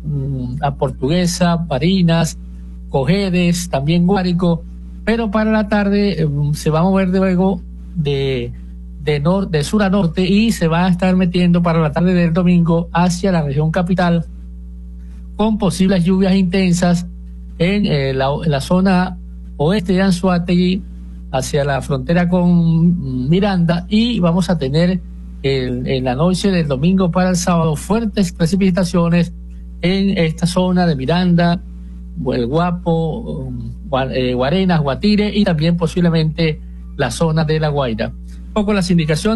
a Portuguesa, Barinas, Cojedes, también Guárico, pero para la tarde se va a mover luego de sur a norte y se va a estar metiendo para la tarde del domingo hacia la región capital, con posibles lluvias intensas en la zona oeste de Anzoátegui, hacia la frontera con Miranda, y vamos a tener en la noche del domingo para el sábado fuertes precipitaciones en esta zona de Miranda, El Guapo, Guarenas, Guatire y también posiblemente la zona de La Guaira. Un poco las indicaciones